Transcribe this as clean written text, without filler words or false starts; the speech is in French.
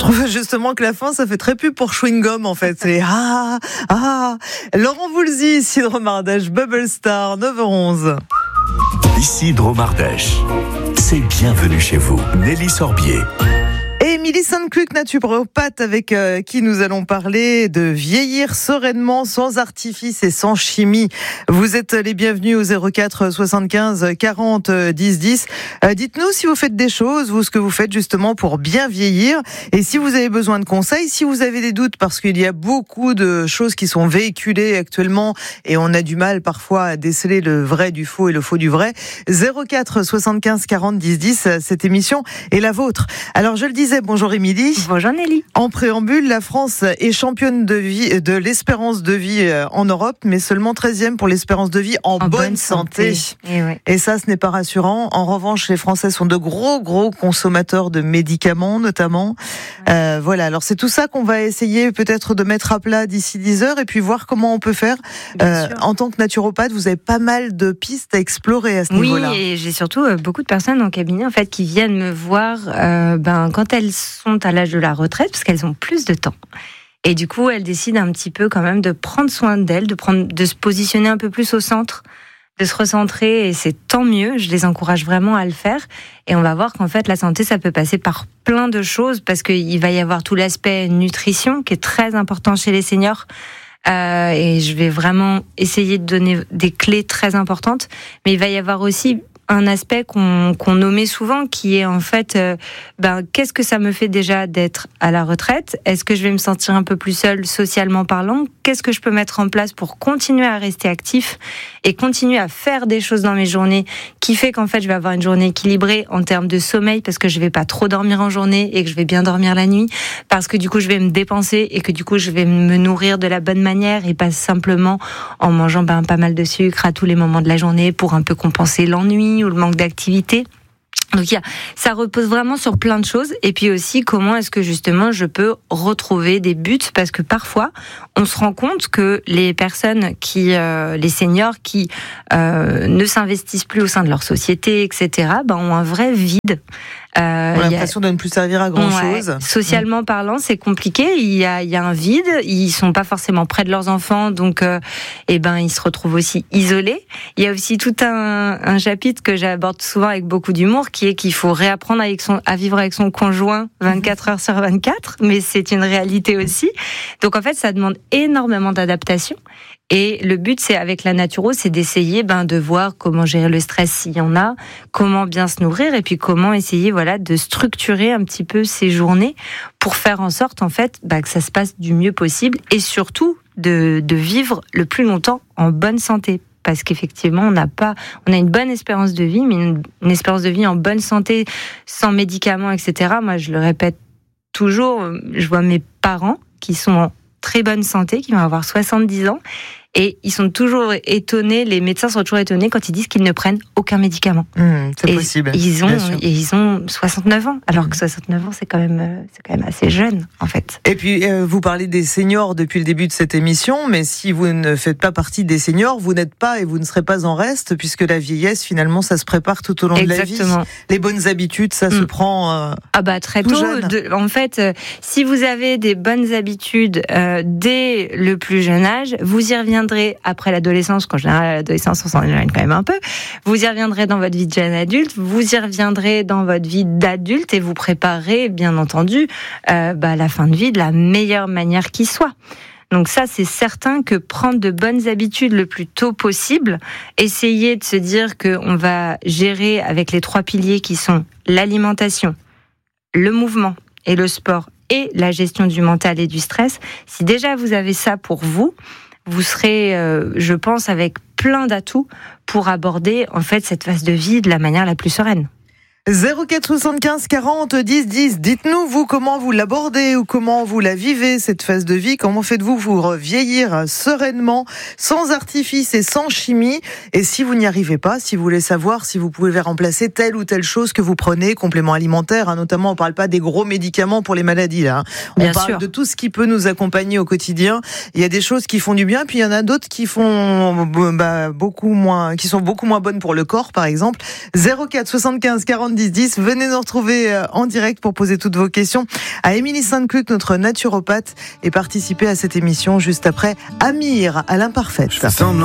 trouve justement que la fin, ça fait très pub pour chewing gum en fait. C'est Laurent Voulzy, ici Drôme Ardèche, Bubble Star, 9h11. Ici Drôme Ardèche. C'est bienvenue chez vous. Nelly Sorbier. Et Millicent Quick, naturopathe, avec qui nous allons parler de vieillir sereinement, sans artifice et sans chimie. Vous êtes les bienvenus au 04 75 40 10 10. Dites-nous si vous faites des choses, vous, ce que vous faites justement pour bien vieillir. Et si vous avez besoin de conseils, si vous avez des doutes, parce qu'il y a beaucoup de choses qui sont véhiculées actuellement et on a du mal parfois à déceler le vrai du faux et le faux du vrai. 04 75 40 10 10, cette émission est la vôtre. Alors je le disais, bonjour Émilie. Bonjour Nelly. En préambule, la France est championne de l'espérance de vie en Europe, mais seulement 13e pour l'espérance de vie en bonne santé. Et ça, ce n'est pas rassurant. En revanche, les Français sont de gros consommateurs de médicaments, notamment. Voilà, alors c'est tout ça qu'on va essayer peut-être de mettre à plat d'ici 10 heures et puis voir comment on peut faire. En tant que naturopathe, vous avez pas mal de pistes à explorer à ce niveau-là. Oui, et j'ai surtout beaucoup de personnes en cabinet en fait, qui viennent me voir quand elles sont à l'âge de la retraite, parce qu'elles ont plus de temps. Et du coup, elles décident un petit peu quand même de prendre soin d'elles, de se positionner un peu plus au centre, de se recentrer, et c'est tant mieux. Je les encourage vraiment à le faire. Et on va voir qu'en fait, la santé, ça peut passer par plein de choses, parce qu'il va y avoir tout l'aspect nutrition, qui est très important chez les seniors. Et je vais vraiment essayer de donner des clés très importantes. Mais il va y avoir aussi un aspect qu'on nommait souvent, qui est en fait, qu'est-ce que ça me fait déjà d'être à la retraite ? Est-ce que je vais me sentir un peu plus seule socialement parlant ? Qu'est-ce que je peux mettre en place pour continuer à rester actif et continuer à faire des choses dans mes journées, qui fait qu'en fait je vais avoir une journée équilibrée en termes de sommeil, parce que je vais pas trop dormir en journée et que je vais bien dormir la nuit, parce que du coup je vais me dépenser et que du coup je vais me nourrir de la bonne manière et pas simplement en mangeant pas mal de sucre à tous les moments de la journée pour un peu compenser l'ennui ou le manque d'activité. Donc ça repose vraiment sur plein de choses, et puis aussi comment est-ce que justement je peux retrouver des buts, parce que parfois on se rend compte que les personnes les seniors qui ne s'investissent plus au sein de leur société, etc., ont un vrai vide. On a l'impression de ne plus servir à grand chose. Socialement parlant, c'est compliqué. Il y a un vide. Ils sont pas forcément près de leurs enfants, donc ils se retrouvent aussi isolés. Il y a aussi tout un chapitre que j'aborde souvent avec beaucoup d'humour, qui est qu'il faut réapprendre à vivre avec son conjoint 24 heures sur 24, mais c'est une réalité aussi. Donc en fait, ça demande énormément d'adaptation. Et le but, c'est avec la naturo, c'est d'essayer de voir comment gérer le stress s'il y en a, comment bien se nourrir, et puis comment essayer de structurer un petit peu ses journées pour faire en sorte en fait que ça se passe du mieux possible, et surtout de vivre le plus longtemps en bonne santé. Parce qu'effectivement, on a une bonne espérance de vie, mais une espérance de vie en bonne santé, sans médicaments, etc. Moi, je le répète toujours, je vois mes parents qui sont en très bonne santé, qui vont avoir 70 ans, et ils sont toujours étonnés, les médecins sont toujours étonnés quand ils disent qu'ils ne prennent aucun médicament. C'est possible. Ils ont 69 ans, alors que 69 ans, c'est quand même assez jeune, en fait. Et puis, vous parlez des seniors depuis le début de cette émission, mais si vous ne faites pas partie des seniors, vous n'êtes pas et vous ne serez pas en reste, puisque la vieillesse, finalement, ça se prépare tout au long de la vie. Les bonnes habitudes, ça se prend très tôt. En fait, si vous avez des bonnes habitudes dès le plus jeune âge, vous y reviendrez après l'adolescence, quand je dis l'adolescence, on s'en éloigne quand même un peu. Vous y reviendrez dans votre vie de jeune adulte, vous y reviendrez dans votre vie d'adulte, et vous préparerez, bien entendu, la fin de vie de la meilleure manière qui soit. Donc ça, c'est certain que prendre de bonnes habitudes le plus tôt possible, essayer de se dire qu'on va gérer avec les 3 piliers qui sont l'alimentation, le mouvement et le sport, et la gestion du mental et du stress. Si déjà vous avez ça pour vous serez, je pense, avec plein d'atouts pour aborder en fait cette phase de vie de la manière la plus sereine. 04 75 40 10 10. Dites-nous, vous, comment vous l'abordez ou comment vous la vivez, cette phase de vie. Comment faites-vous pour vieillir sereinement, sans artifice et sans chimie? Et si vous n'y arrivez pas, si vous voulez savoir si vous pouvez remplacer telle ou telle chose que vous prenez, complément alimentaire, notamment, on parle pas des gros médicaments pour les maladies, là. On parle de tout ce qui peut nous accompagner au quotidien. Il y a des choses qui font du bien, puis il y en a d'autres qui font beaucoup moins bonnes pour le corps, par exemple. 04 75 40 70 10. Venez nous retrouver en direct pour poser toutes vos questions à Émilie Sainte-Cluc, notre naturopathe, et participer à cette émission juste après Amir à l'imparfaite.